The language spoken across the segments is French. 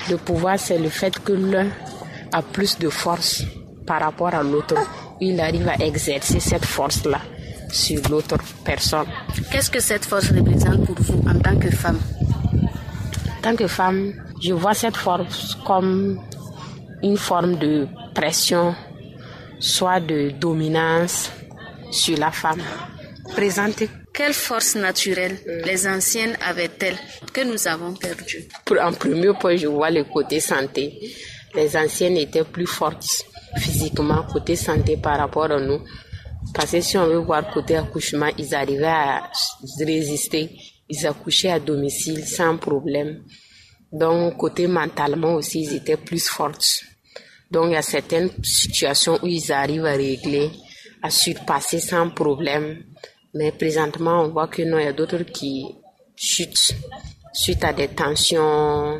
Le pouvoir, c'est le fait que l'un a plus de force par rapport à l'autre. Il arrive à exercer cette force-là sur l'autre personne. Qu'est-ce que cette force représente pour vous en tant que femme? En tant que femme, je vois cette force comme une forme de pression, soit de dominance sur la femme. Présenter. Quelle force naturelle les anciennes avaient-elles que nous avons perdue? En premier point, je vois le côté santé. Les anciennes étaient plus fortes physiquement, côté santé par rapport à nous. Parce que si on veut voir côté accouchement, ils arrivaient à résister. Ils accouchaient à domicile sans problème. Donc, côté mentalement aussi, ils étaient plus fortes. Donc, il y a certaines situations où ils arrivent à régler, à surpasser sans problème. Mais présentement, on voit que non, il y a d'autres qui chutent suite à des tensions,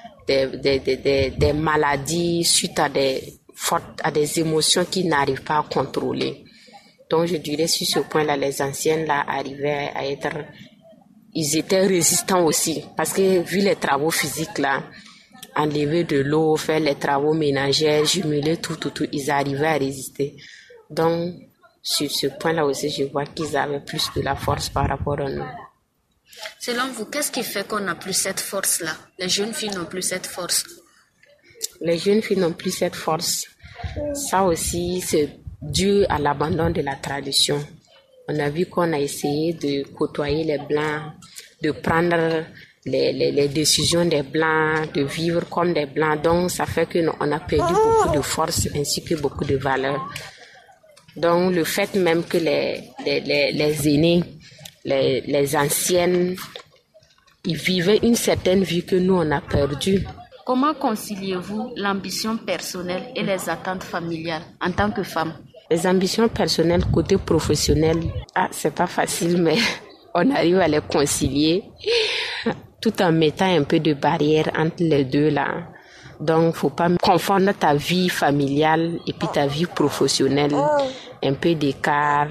des maladies, suite à des émotions qu'ils n'arrivent pas à contrôler. Donc, je dirais sur ce point-là, les anciennes là arrivaient à être, ils étaient résistants aussi, parce que vu les travaux physiques là, enlever de l'eau, faire les travaux ménagers, jumeler tout, ils arrivaient à résister. Donc, sur ce point-là aussi, je vois qu'ils avaient plus de la force par rapport à nous. Selon vous, qu'est-ce qui fait qu'on n'a plus cette force-là? Les jeunes filles n'ont plus cette force. Les jeunes filles n'ont plus cette force. Ça aussi, c'est dû à l'abandon de la tradition. On a vu qu'on a essayé de côtoyer les Blancs, de prendre les décisions des Blancs, de vivre comme des Blancs. Donc, ça fait qu'on a perdu beaucoup de force ainsi que beaucoup de valeur. Donc, le fait même que les aînés, les anciennes, ils vivaient une certaine vie que nous, on a perdue. Comment conciliez-vous l'ambition personnelle et les attentes familiales en tant que femme? Les ambitions personnelles côté professionnel, c'est pas facile, mais on arrive à les concilier tout en mettant un peu de barrière entre les deux là. Donc, faut pas confondre ta vie familiale et puis ta vie professionnelle. Un peu d'écart.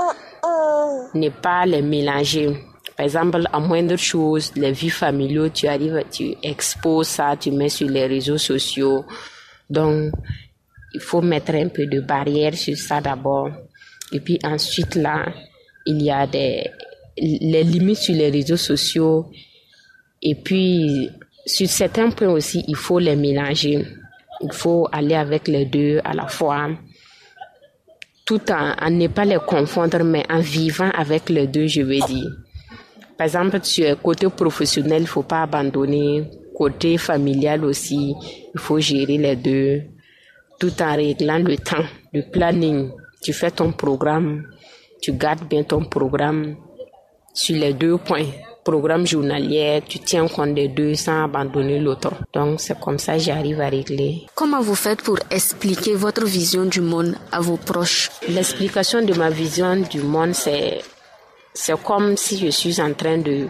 Ne pas les mélanger. Par exemple, à moindre chose, les vies familiales, tu exposes ça, tu mets sur les réseaux sociaux. Donc, il faut mettre un peu de barrière sur ça d'abord. Et puis ensuite, là, il y a les limites sur les réseaux sociaux. Et puis, sur certains points aussi, il faut les mélanger. Il faut aller avec les deux à la fois. Tout en ne pas les confondre, mais en vivant avec les deux, je veux dire. Par exemple, sur côté professionnel, il ne faut pas abandonner. Côté familial aussi, il faut gérer les deux. Tout en réglant le temps, le planning. Tu fais ton programme, tu gardes bien ton programme sur les deux points. Programme journalier, tu tiens compte des deux sans abandonner l'autre. Donc, c'est comme ça que j'arrive à régler. Comment vous faites pour expliquer votre vision du monde à vos proches? L'explication de ma vision du monde, c'est comme si je suis en train de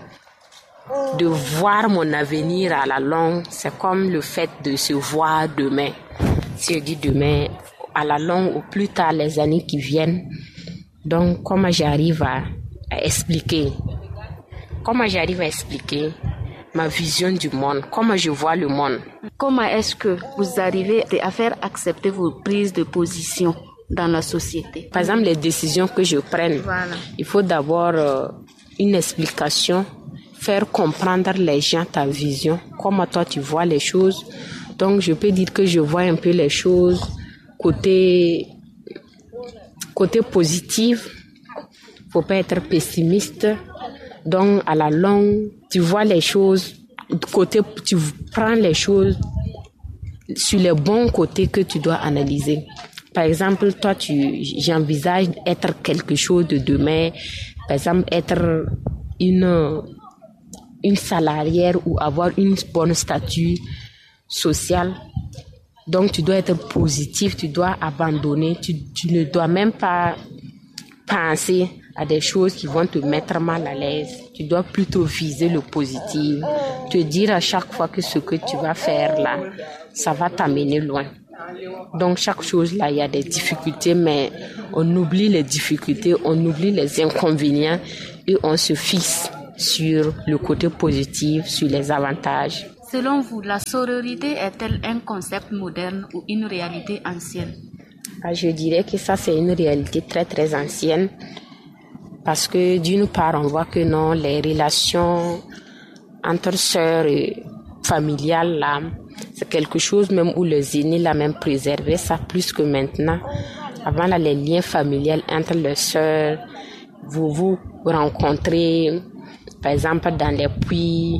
voir mon avenir à la longue. C'est comme le fait de se voir demain. Si je dis demain, à la longue ou plus tard, les années qui viennent. Donc, comment j'arrive à expliquer ma vision du monde, comment je vois le monde. Comment est-ce que vous arrivez à faire accepter vos prises de position dans la société? Par exemple, les décisions que je prenne, il faut d'abord une explication, faire comprendre les gens ta vision, comment toi tu vois les choses. Donc, je peux dire que je vois un peu les choses côté positif. Faut pas être pessimiste. Donc, à la longue, tu vois les choses, tu prends les choses sur les bons côtés que tu dois analyser. Par exemple, toi, j'envisage être quelque chose de demain. Par exemple, être une salariée ou avoir une bonne statut social. Donc, tu dois être positif, tu dois abandonner, tu ne dois même pas penser à des choses qui vont te mettre mal à l'aise. Tu dois plutôt viser le positif. Te dire à chaque fois que ce que tu vas faire là, ça va t'amener loin. Donc chaque chose là, il y a des difficultés, mais on oublie les difficultés, on oublie les inconvénients et on se fixe sur le côté positif, sur les avantages. Selon vous, la sororité est-elle un concept moderne ou une réalité ancienne? Je dirais que ça, c'est une réalité très, très ancienne. Parce que d'une part, on voit que non, les relations entre sœurs et familiales, là, c'est quelque chose même où les aînés, là, même préservaient ça plus que maintenant. Avant, là, les liens familiaux entre les sœurs, vous vous rencontrez, par exemple, dans les puits,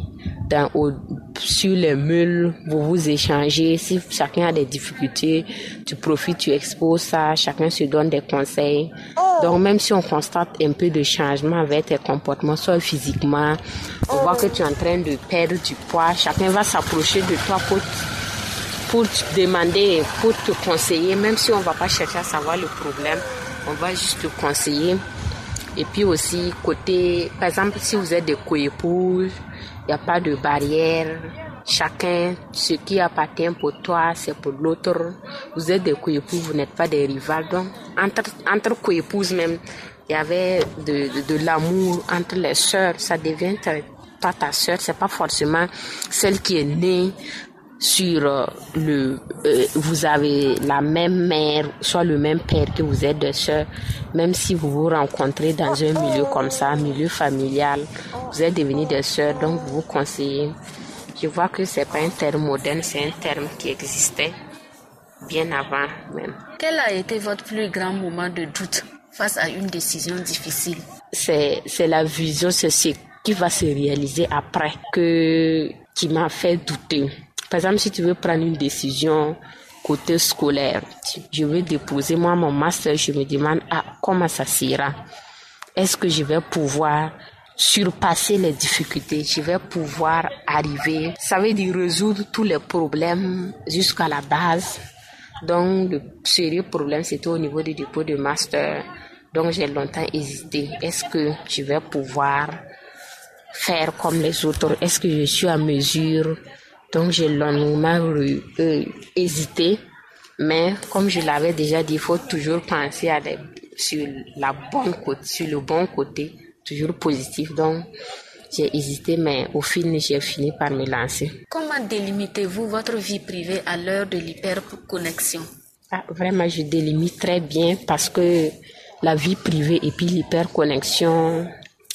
sur les meules, vous vous échangez. Si chacun a des difficultés, tu profites, tu exposes ça, chacun se donne des conseils. Donc, même si on constate un peu de changement avec tes comportements, soit physiquement, on voit que tu es en train de perdre du poids, chacun va s'approcher de toi pour te demander, pour te conseiller, même si on ne va pas chercher à savoir le problème, on va juste te conseiller. Et puis aussi, côté, par exemple, si vous êtes des coépouses, il n'y a pas de barrière. Chacun, ce qui appartient pour toi, c'est pour l'autre. Vous êtes des coépouses, vous n'êtes pas des rivales. Donc, entre coépouses même, il y avait de l'amour entre les sœurs. Ça devient pas ta sœur, c'est pas forcément celle qui est née sur vous avez la même mère, soit le même père, que vous êtes des sœurs, même si vous vous rencontrez dans un milieu comme ça, milieu familial, vous êtes devenus des sœurs, donc vous vous conseillez. Je vois que c'est pas un terme moderne, c'est un terme qui existait bien avant même. Quel a été votre plus grand moment de doute face à une décision difficile? C'est la vision, c'est ce qui va se réaliser après qui m'a fait douter. Par exemple, si tu veux prendre une décision côté scolaire, je veux déposer moi mon master, je me demande comment ça sera. Est-ce que je vais pouvoir surpasser les difficultés, je vais pouvoir arriver, ça veut dire résoudre tous les problèmes jusqu'à la base. Donc le sérieux problème c'était au niveau du dépôt de master. Donc j'ai longtemps hésité. Est-ce que je vais pouvoir faire comme les autres? Est-ce que je suis à mesure? Donc j'ai longuement hésité. Mais comme je l'avais déjà dit, il faut toujours penser sur le bon côté, toujours positif. Donc j'ai hésité, mais au final j'ai fini par me lancer. Comment délimitez-vous votre vie privée à l'heure de l'hyperconnexion? Vraiment, je délimite très bien parce que la vie privée et puis l'hyperconnexion,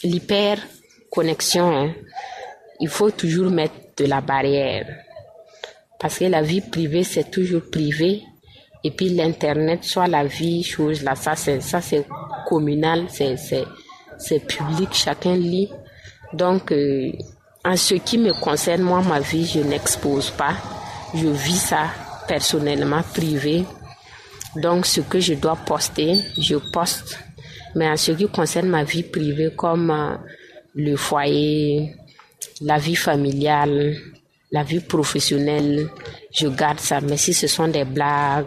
il faut toujours mettre de la barrière. Parce que la vie privée, c'est toujours privé. Et puis l'internet, soit la vie, chose là, ça c'est communal, c'est public, chacun lit. Donc, en ce qui me concerne, moi, ma vie, je n'expose pas. Je vis ça personnellement, privé. Donc, ce que je dois poster, je poste. Mais en ce qui concerne ma vie privée, comme le foyer, la vie familiale, la vie professionnelle, je garde ça. Mais si ce sont des blagues,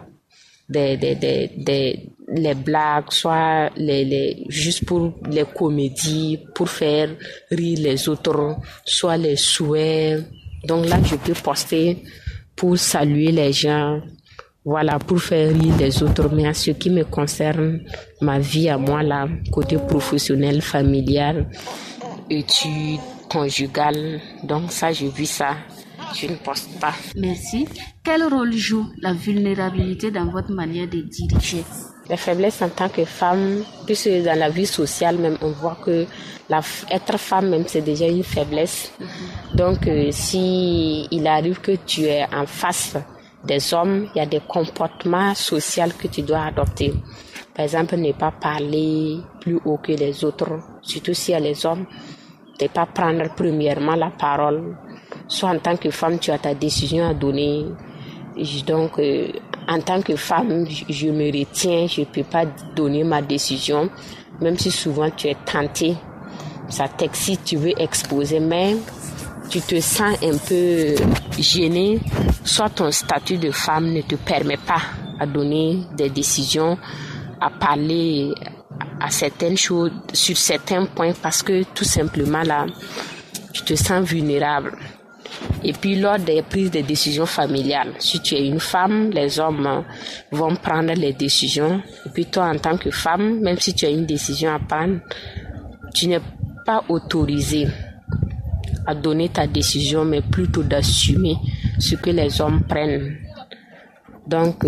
les blagues, soit juste pour les comédies, pour faire rire les autres, soit les souhaits. Donc là, je peux poster pour saluer les gens, voilà, pour faire rire les autres. Mais en ce qui me concerne, ma vie à moi, là, côté professionnel, familial, études, conjugales, donc ça, je vis ça. Je ne poste pas. Merci. Quel rôle joue la vulnérabilité dans votre manière de diriger? La faiblesse en tant que femme, puisque dans la vie sociale même, on voit que être femme même, c'est déjà une faiblesse. Donc, si il arrive que tu es en face des hommes, il y a des comportements sociaux que tu dois adopter. Par exemple, ne pas parler plus haut que les autres, surtout s'il y a les hommes. Ne pas prendre premièrement la parole. Soit en tant que femme, tu as ta décision à donner. Donc, en tant que femme, je me retiens, je ne peux pas donner ma décision, même si souvent tu es tentée. Ça t'excite, tu veux exposer, mais tu te sens un peu gênée. Soit ton statut de femme ne te permet pas à donner des décisions, à parler à certaines choses, sur certains points, parce que tout simplement là, tu te sens vulnérable. Et puis lors des prises de décisions familiales, si tu es une femme, les hommes vont prendre les décisions. Et puis toi, en tant que femme, même si tu as une décision à prendre, tu n'es pas autorisée à donner ta décision, mais plutôt d'assumer ce que les hommes prennent. Donc,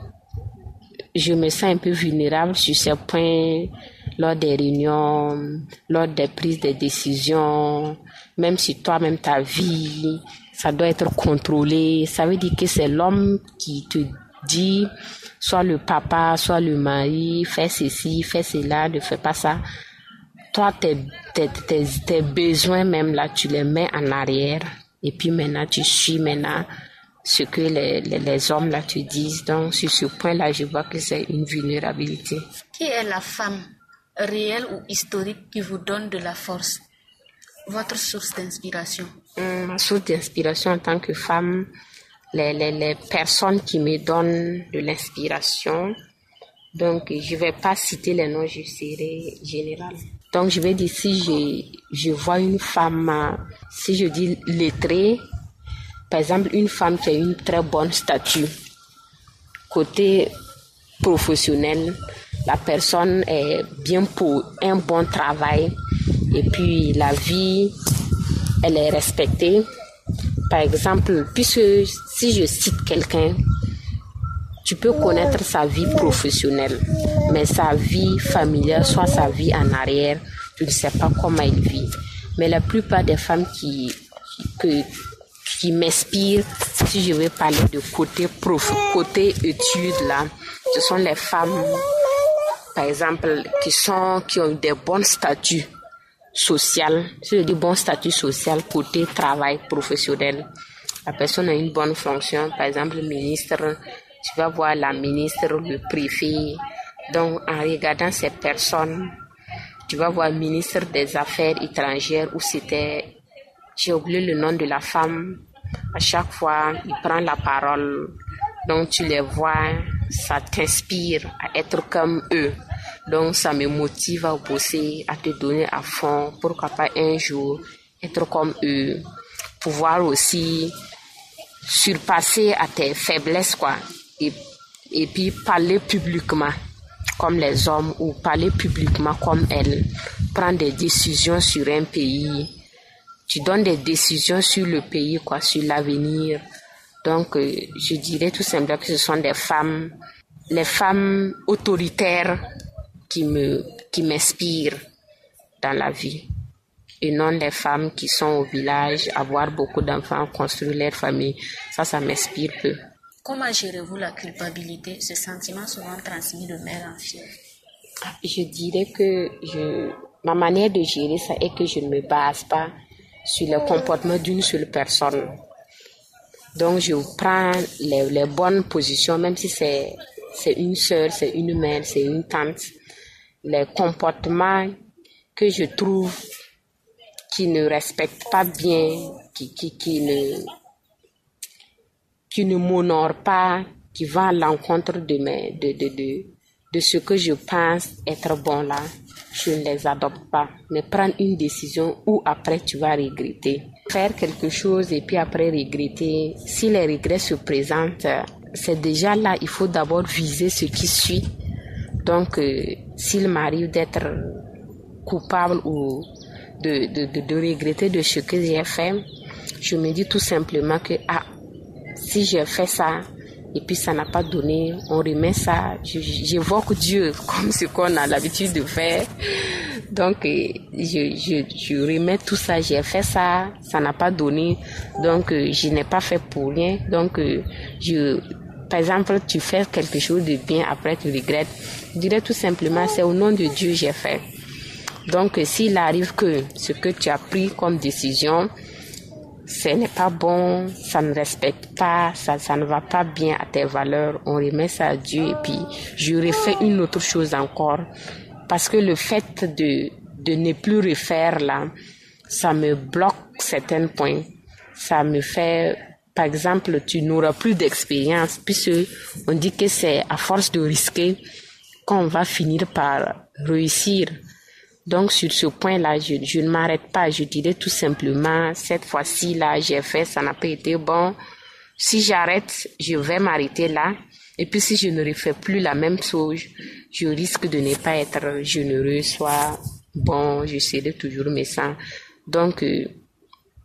je me sens un peu vulnérable sur ces points lors des réunions, lors des prises de décisions, même si toi-même ta vie, ça doit être contrôlé. Ça veut dire que c'est l'homme qui te dit, soit le papa, soit le mari, fais ceci, fais cela, ne fais pas ça. Toi, tes besoins même là, tu les mets en arrière. Et puis maintenant, tu suis maintenant ce que les hommes là te disent. Donc, sur ce point-là, je vois que c'est une vulnérabilité. Qui est la femme, réelle ou historique, qui vous donne de la force? Votre source d'inspiration? Ma source d'inspiration en tant que femme, les personnes qui me donnent de l'inspiration. Donc, je vais pas citer les noms, je serai générale. Donc, je vais dire, si je vois une femme, si je dis lettrée, par exemple, une femme qui a une très bonne statue, côté professionnel, la personne est bien pour un bon travail, et puis la vie, elle est respectée. Par exemple, puisque si je cite quelqu'un, tu peux connaître sa vie professionnelle, mais sa vie familiale, soit sa vie en arrière, tu ne sais pas comment elle vit. Mais la plupart des femmes qui m'inspirent, si je veux parler de côté études là, ce sont les femmes, par exemple, qui ont des bons statuts sociaux. Si je dis bon statut social, côté travail professionnel, la personne a une bonne fonction, par exemple, le ministre. Tu vas voir la ministre, le préfet. Donc, en regardant ces personnes, tu vas voir le ministre des Affaires étrangères où c'était, j'ai oublié le nom de la femme. À chaque fois, il prend la parole. Donc, tu les vois, ça t'inspire à être comme eux. Donc, ça me motive à bosser, à te donner à fond. Pourquoi pas un jour être comme eux. Pouvoir aussi surpasser à tes faiblesses, quoi. Et puis parler publiquement comme les hommes ou parler publiquement comme elles, prendre des décisions sur un pays, tu donnes des décisions sur le pays, quoi, sur l'avenir. Donc je dirais tout simplement que ce sont des femmes, les femmes autoritaires qui m'inspirent dans la vie, et non les femmes qui sont au village, avoir beaucoup d'enfants, construire leur famille. Ça m'inspire peu. Comment gérez-vous la culpabilité, ce sentiment souvent transmis de mère en fille? Je dirais que ma manière de gérer ça est que je ne me base pas sur le comportement d'une seule personne. Donc, je prends les bonnes positions, même si c'est une sœur, c'est une mère, c'est une tante. Les comportements que je trouve qui ne respectent pas bien, qui ne m'honore pas, qui va à l'encontre de ce que je pense être bon là, je ne les adopte pas. Mais prendre une décision où après tu vas regretter. Faire quelque chose et puis après regretter, si les regrets se présentent, c'est déjà là, il faut d'abord viser ce qui suit. Donc, s'il m'arrive d'être coupable ou de regretter de ce que j'ai fait, je me dis tout simplement que, si j'ai fait ça et puis ça n'a pas donné, on remet ça. J'évoque Dieu comme ce qu'on a l'habitude de faire. Donc, je remets tout ça. J'ai fait ça, ça n'a pas donné. Donc, je n'ai pas fait pour rien. Donc, par exemple, tu fais quelque chose de bien, après tu regrettes. Je dirais tout simplement, c'est au nom de Dieu que j'ai fait. Donc, s'il arrive que ce que tu as pris comme décision, ce n'est pas bon, ça ne respecte pas, ça ne va pas bien à tes valeurs, on remet ça à Dieu et puis je refais une autre chose encore. Parce que le fait de ne plus refaire là, ça me bloque certains points. Ça me fait, par exemple, tu n'auras plus d'expérience puisque on dit que c'est à force de risquer qu'on va finir par réussir. Donc, sur ce point-là, je ne m'arrête pas. Je dirais tout simplement, cette fois-ci, là, j'ai fait, ça n'a pas été bon. Si j'arrête, je vais m'arrêter là. Et puis, si je ne refais plus la même chose, je risque de ne pas être généreux, soit bon, je serai toujours méchant. Donc,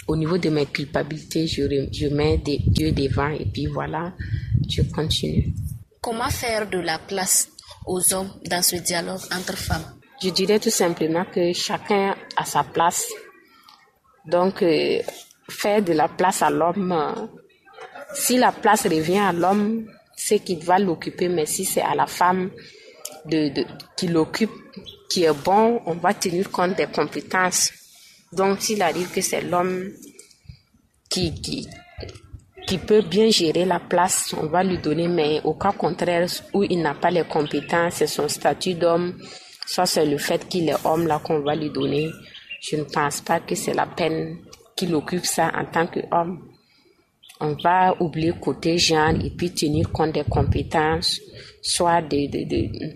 au niveau de mes culpabilités, je mets Dieu devant et puis voilà, je continue. Comment faire de la place aux hommes dans ce dialogue entre femmes? Je dirais tout simplement que chacun a sa place. Donc, faire de la place à l'homme, si la place revient à l'homme, c'est qu'il va l'occuper, mais si c'est à la femme qui l'occupe, qui est bon, on va tenir compte des compétences. Donc, s'il arrive que c'est l'homme qui peut bien gérer la place, on va lui donner, mais au cas contraire, où il n'a pas les compétences, c'est son statut d'homme, soit c'est le fait qu'il est homme là qu'on va lui donner. Je ne pense pas que c'est la peine qu'il occupe ça en tant qu'homme. On va oublier côté genre et puis tenir compte des compétences, soit des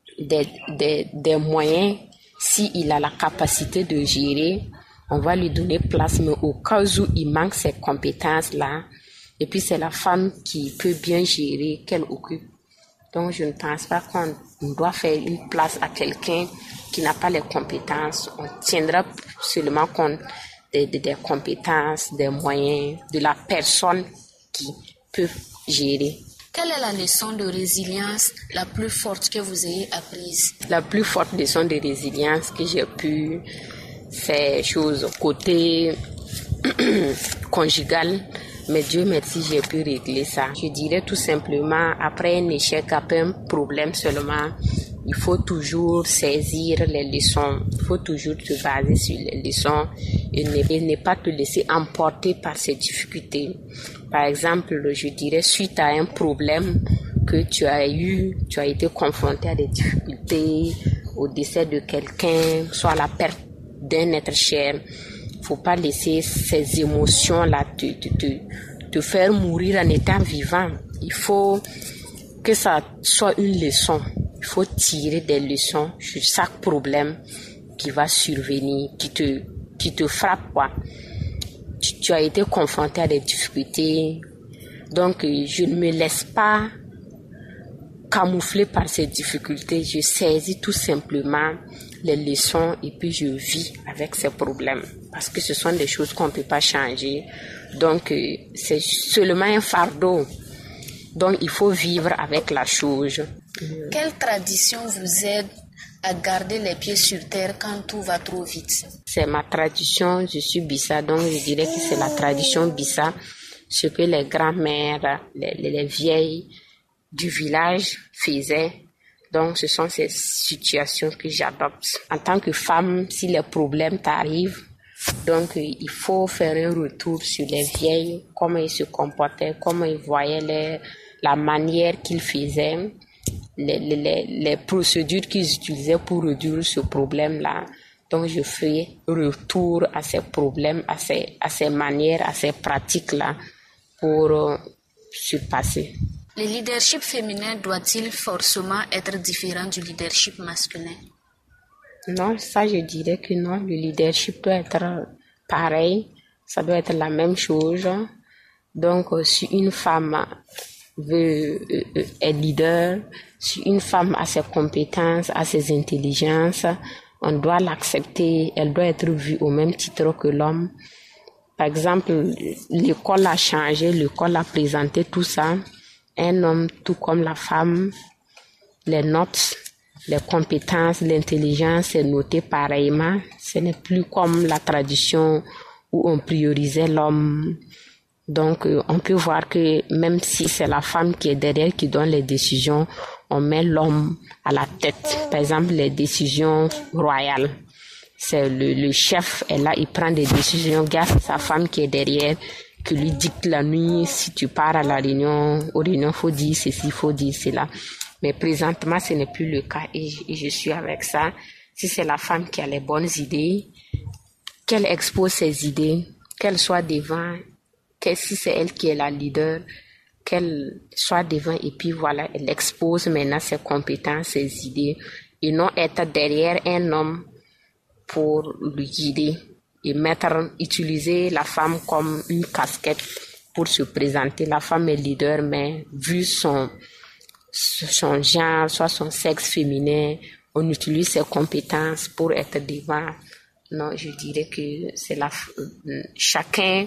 moyens. S'il a la capacité de gérer, on va lui donner place, mais au cas où il manque ces compétences-là, et puis c'est la femme qui peut bien gérer, qu'elle occupe. Donc je ne pense pas qu'on doit faire une place à quelqu'un qui n'a pas les compétences. On tiendra seulement compte des compétences, des moyens, de la personne qui peut gérer. Quelle est la leçon de résilience la plus forte que vous ayez apprise? La plus forte leçon de résilience que j'ai pu faire chose côté conjugal, mais Dieu merci, j'ai pu régler ça. Je dirais tout simplement, après un échec, après un problème seulement, il faut toujours saisir les leçons. Il faut toujours se baser sur les leçons et ne pas te laisser emporter par ces difficultés. Par exemple, je dirais, suite à un problème que tu as eu, tu as été confronté à des difficultés, au décès de quelqu'un, soit la perte d'un être cher. Faut pas laisser ces émotions-là te faire mourir en étant vivant. Il faut que ça soit une leçon. Il faut tirer des leçons sur chaque problème qui va survenir, qui te frappe, quoi. Tu as été confronté à des difficultés. Donc, je ne me laisse pas camoufler par ces difficultés. Je saisis tout simplement les leçons et puis je vis avec ces problèmes. Parce que ce sont des choses qu'on ne peut pas changer. Donc, c'est seulement un fardeau. Donc, il faut vivre avec la chose. Quelle tradition vous aide à garder les pieds sur terre quand tout va trop vite? C'est ma tradition, je suis Bissa, donc je dirais que c'est la tradition Bissa, ce que les grands-mères, les vieilles du village faisaient. Donc, ce sont ces situations que j'adopte. En tant que femme, si les problèmes t'arrivent, donc il faut faire un retour sur les vieilles, comment ils se comportaient, comment ils voyaient la manière qu'ils faisaient, les procédures qu'ils utilisaient pour réduire ce problème-là. Donc, je fais retour à ces problèmes, à ces manières, à ces pratiques-là pour surpasser. Le leadership féminin doit-il forcément être différent du leadership masculin? Non, ça je dirais que non. Le leadership doit être pareil. Ça doit être la même chose. Donc, si une femme est leader, si une femme a ses compétences, a ses intelligences, on doit l'accepter. Elle doit être vue au même titre que l'homme. Par exemple, l'école a changé, l'école a présenté tout ça. Un homme, tout comme la femme, les notes, les compétences, l'intelligence est notée pareillement. Ce n'est plus comme la tradition où on priorisait l'homme. Donc, on peut voir que même si c'est la femme qui est derrière, qui donne les décisions, on met l'homme à la tête. Par exemple, les décisions royales. C'est le chef est là, il prend des décisions. Regarde sa femme qui est derrière, qui lui dicte la nuit, si tu pars à la réunion, aux réunions, faut dire ceci, faut dire cela. Mais présentement, ce n'est plus le cas et je suis avec ça. Si c'est la femme qui a les bonnes idées, qu'elle expose ses idées, qu'elle soit devant, si c'est elle qui est la leader, qu'elle soit devant et puis voilà, elle expose maintenant ses compétences, ses idées et non être derrière un homme pour le guider et utiliser la femme comme une casquette pour se présenter. La femme est leader, mais vu son genre, soit son sexe féminin, on utilise ses compétences pour être devant Non, je dirais que c'est chacun,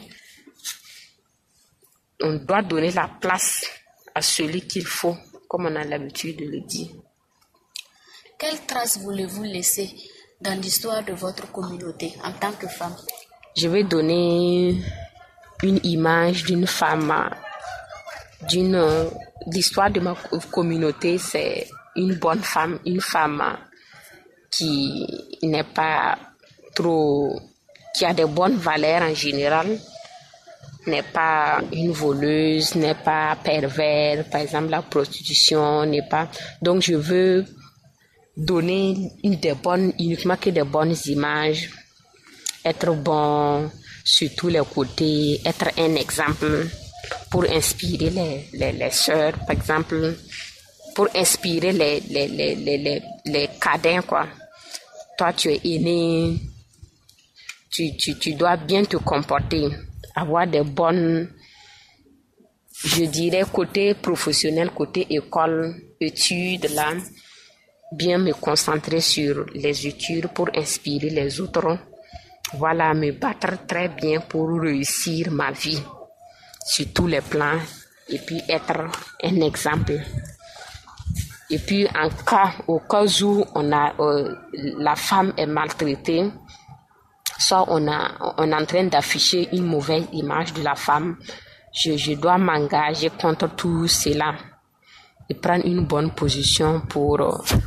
on doit donner la place à celui qu'il faut, comme on a l'habitude de le dire. Quelle trace voulez-vous laisser dans l'histoire de votre communauté en tant que femme? Je vais donner une image d'une femme, l'histoire de ma communauté, c'est une bonne femme, une femme qui n'est pas trop, qui a des bonnes valeurs en général, n'est pas une voleuse, n'est pas pervers, par exemple la prostitution, n'est pas. Donc je veux donner uniquement que des bonnes images, être bon sur tous les côtés, être un exemple pour inspirer les sœurs, par exemple, pour inspirer les cadins, quoi. Toi, tu es aîné, tu dois bien te comporter, avoir des bonnes, je dirais, côté professionnel, côté école, études, là, bien me concentrer sur les études pour inspirer les autres. Voilà, me battre très bien pour réussir ma vie sur tous les plans et puis être un exemple. Et puis au cas où la femme est maltraitée, soit on est en train d'afficher une mauvaise image de la femme, je dois m'engager contre tout cela et prendre une bonne position pour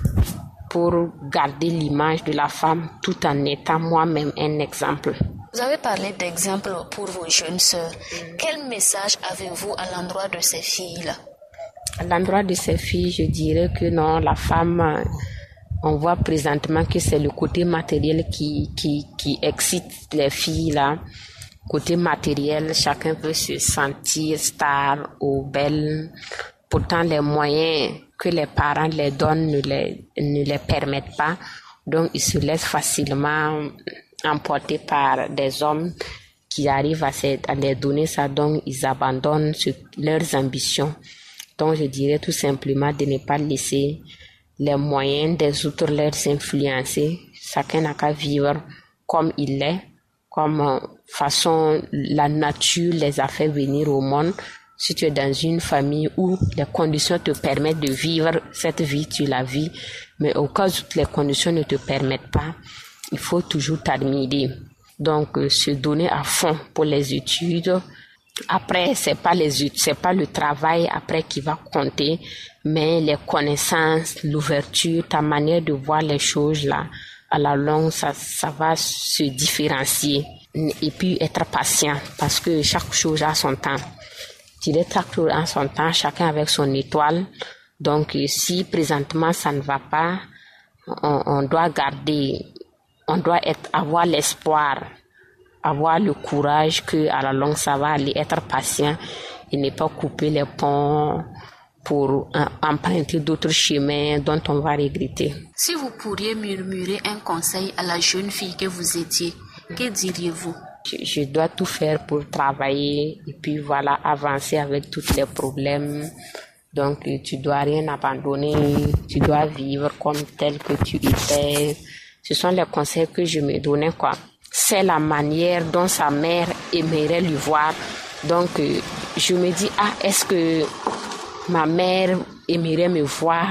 garder l'image de la femme tout en étant moi-même un exemple. Vous avez parlé d'exemple pour vos jeunes sœurs. Quel message avez-vous à l'endroit de ces filles-là? À l'endroit de ces filles, je dirais que non, la femme, on voit présentement que c'est le côté matériel qui excite les filles là. Côté matériel, chacun veut se sentir star ou belle. Pourtant, les moyens que les parents les donnent ne les permettent pas. Donc, ils se laissent facilement emporter par des hommes qui arrivent à les donner ça. Donc, ils abandonnent leurs ambitions. Donc, je dirais tout simplement de ne pas laisser les moyens des autres leur influencer. Chacun n'a qu'à vivre comme il est, comme façon la nature les a fait venir au monde. Si tu es dans une famille où les conditions te permettent de vivre cette vie, tu la vis. Mais au cas où les conditions ne te permettent pas, il faut toujours t'admirer. Donc, se donner à fond pour les études. Après, c'est pas le travail après qui va compter, mais les connaissances, l'ouverture, ta manière de voir les choses là, à la longue, ça va se différencier. Et puis être patient, parce que chaque chose a son temps. Chaque chose a son temps, chacun avec son étoile. Donc, si présentement ça ne va pas, on doit avoir l'espoir, avoir le courage que à la longue ça va aller, être patient et ne pas couper les ponts pour emprunter d'autres chemins dont on va regretter. Si vous pourriez murmurer un conseil à la jeune fille que vous étiez, que diriez-vous? Je dois tout faire pour travailler et puis voilà, avancer avec tous les problèmes. Donc, tu dois rien abandonner, tu dois vivre comme tel que tu étais. Ce sont les conseils que je me donnais, quoi. C'est la manière dont sa mère aimerait lui voir. Donc, je me dis, est-ce que ma mère aimerait me voir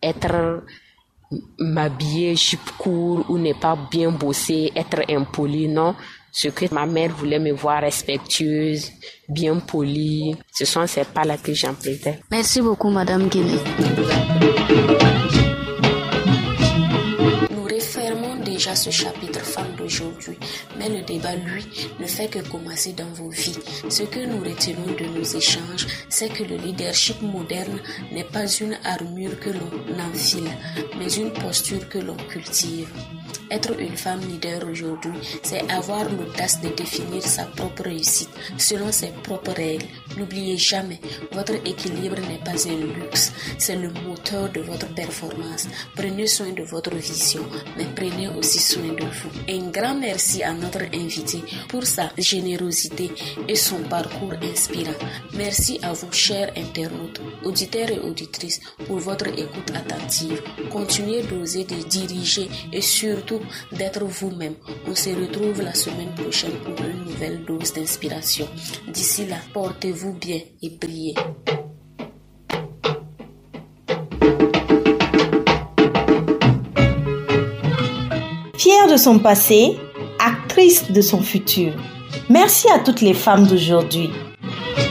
m'habiller jupe court ou ne pas bien bosser, être impolie? Non. Ce que ma mère voulait me voir respectueuse, bien polie. Ce sont ces pas-là que j'empruntais. Merci beaucoup, Madame Guinée. Nous refermons déjà ce chapitre femme d'aujourd'hui, mais le débat, lui, ne fait que commencer dans vos vies. Ce que nous retenons de nos échanges, c'est que le leadership moderne n'est pas une armure que l'on enfile, mais une posture que l'on cultive. Être une femme leader aujourd'hui, c'est avoir l'audace de définir sa propre réussite selon ses propres règles. N'oubliez jamais, votre équilibre n'est pas un luxe, c'est le moteur de votre performance. Prenez soin de votre vision, mais prenez aussi soin de vous. Un grand merci à notre invité pour sa générosité et son parcours inspirant. Merci à vous, chers internautes, auditeurs et auditrices, pour votre écoute attentive. Continuez d'oser, de diriger et surtout d'être vous-même. On se retrouve la semaine prochaine pour une nouvelle dose d'inspiration. D'ici là, portez-vous bien et brillez. Fière de son passé, actrice de son futur. Merci à toutes les femmes d'aujourd'hui.